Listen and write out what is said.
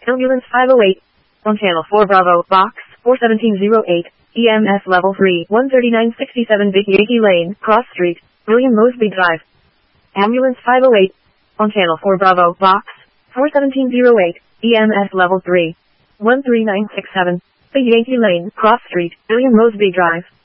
Ambulance 508. On Channel 4 Bravo, Box 41708, EMS Level 3, 13967 Big Yankee Lane, Cross Street, William Mosby Drive. Ambulance 508. On Channel 4 Bravo, Box 41708, EMS Level 3, 13967, Big Yankee Lane, Cross Street, William Mosby Drive.